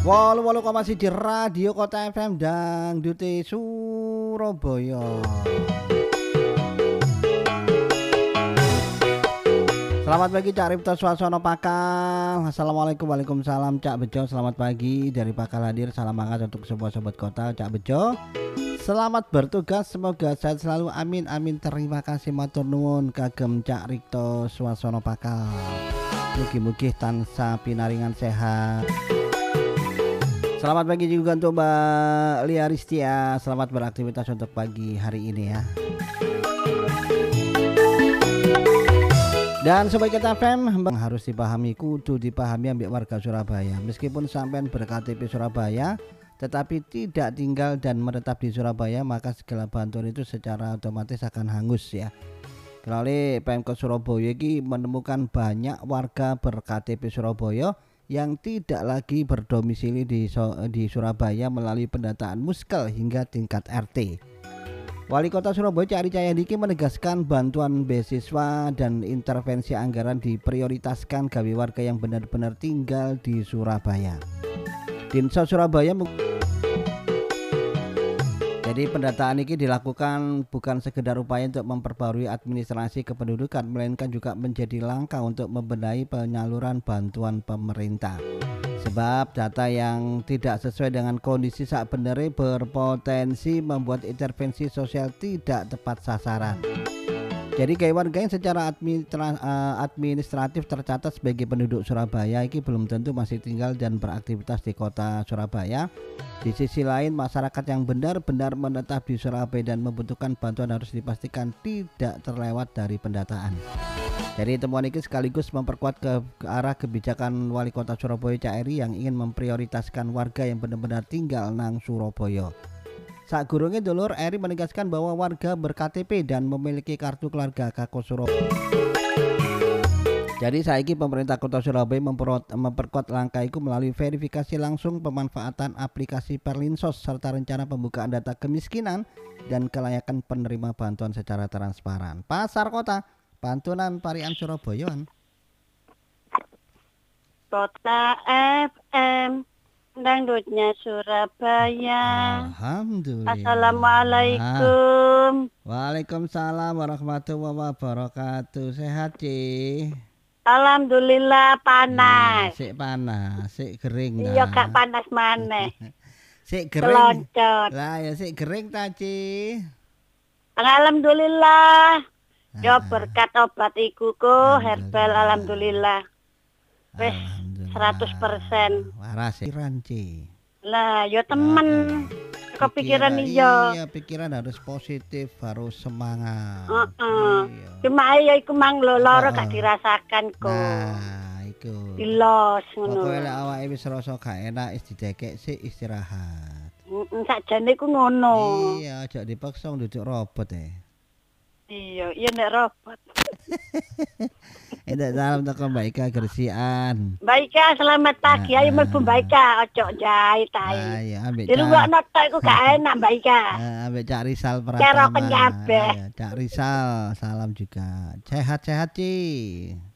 88,1 Radio Kota FM Dangdut Surabaya. Selamat pagi Cak Ripto Swasana Pakal. Assalamualaikum, waalaikumsalam Cak Bejo. Selamat pagi dari Pakal hadir. Salam hangat untuk semua sobat kota Cak Bejo. Selamat bertugas, semoga sehat selalu. Amin amin. Terima kasih matur nuwun kagem Cak Ripto Swasana Pakal. Mugi-mugi tansah pinaringan sehat. Selamat pagi juga untuk Mbak Lia Ristia. Selamat beraktivitas untuk pagi hari ini ya. Dan Sobat Kita FM harus dipahami, kudu dipahami ambek warga Surabaya. Meskipun sampean berKTP Surabaya tetapi tidak tinggal dan menetap di Surabaya, maka segala bantuan itu secara otomatis akan hangus ya. Kelale Pemkot Surabaya ini menemukan banyak warga berKTP Surabaya yang tidak lagi berdomisili di Surabaya melalui pendataan Muskel hingga tingkat RT. Wali Kota Surabaya Cak Eri Cahyadi menegaskan bantuan beasiswa dan intervensi anggaran diprioritaskan gawe warga yang benar-benar tinggal di Surabaya. Dinsos Surabaya jadi pendataan ini dilakukan bukan sekedar upaya untuk memperbarui administrasi kependudukan, melainkan juga menjadi langkah untuk membenahi penyaluran bantuan pemerintah. Sebab data yang tidak sesuai dengan kondisi sak benere berpotensi membuat intervensi sosial tidak tepat sasaran. Jadi kayak warga yang secara administratif tercatat sebagai penduduk Surabaya ini belum tentu masih tinggal dan beraktivitas di kota Surabaya. Di sisi lain, masyarakat yang benar-benar menetap di Surabaya dan membutuhkan bantuan harus dipastikan tidak terlewat dari pendataan. Jadi temuan ini sekaligus memperkuat ke arah kebijakan Wali Kota Surabaya Cak Eri yang ingin memprioritaskan warga yang benar-benar tinggal nang Surabaya. Saat gurunge dulur, Eri menegaskan bahwa warga berKTP dan memiliki kartu keluarga Kako Surabaya. Jadi saiki pemerintah Kota Surabaya memperkuat langkah itu melalui verifikasi langsung, pemanfaatan aplikasi Perlinsos serta rencana pembukaan data kemiskinan dan kelayakan penerima bantuan secara transparan. Pasar Kota, Pantunan Parian Surabaya. Kota FM Dangdutnya Surabaya. Alhamdulillah. Assalamualaikum. Waalaikumsalam warahmatullahi wabarakatuh. Sehat Ci? Alhamdulillah panas. Sik panas, sik kering. Iya gak panas maneh. Sik kering. Kelocot. Lah ya sik kering ta Ci? Alhamdulillah. Yo berkat obat iku ku herbal alhamdulillah. Wis 100%. Waras Ci. Lah yo temen kepikiran iya pikiran harus positif, harus semangat. Iya. Cuma ya iku mang loro gak dirasakan kok. Nah, iku. Dilos ngono. Pokoke lek awake wis rasa gak enak wis didekek sik istirahat. Sakjane iku ngono. Iya, aja dipaksa duduk robot Iya nek robot. Enak salam teko Mbak Ika Gersian. Mbak Ika selamat pagi. Ayo mlebu Mbak Ika, ojo jahit ae. Iya, ambek di rumah tok iku gak enak Mbak Ika. Ambek Cak Rizal Pratama. Cara penyabeh. Cak Rizal, salam juga. Sehat-sehat Ci.